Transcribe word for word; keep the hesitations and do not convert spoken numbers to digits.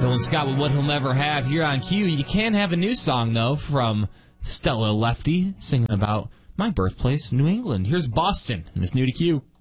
Dylan Scott with What He'll Never Have here on Q. You can have a new song, though, from Stella Lefty singing about my birthplace, New England. Here's Boston, and it's new to Q.